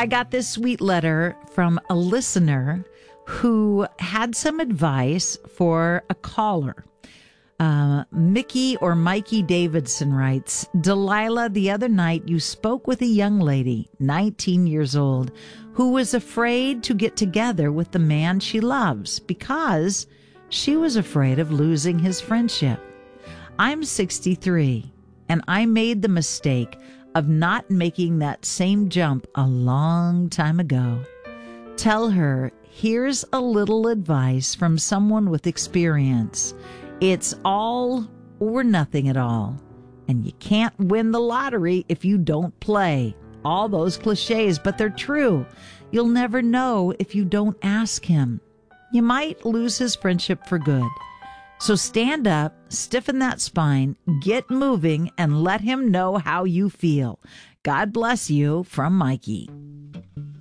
I got this sweet letter from a listener who had some advice for a caller. Mickey or Mikey Davidson writes, Delilah, the other night you spoke with a young lady, 19 years old, who was afraid to get together with the man she loves because she was afraid of losing his friendship. I'm 63, and I made the mistake of not making that same jump a long time ago. Tell her, here's a little advice from someone with experience. It's all or nothing at all. And you can't win the lottery if you don't play. All those cliches, but they're true. You'll never know if you don't ask him. You might lose his friendship for good. So stand up, stiffen that spine, get moving, and let him know how you feel. God bless you, from Mikey.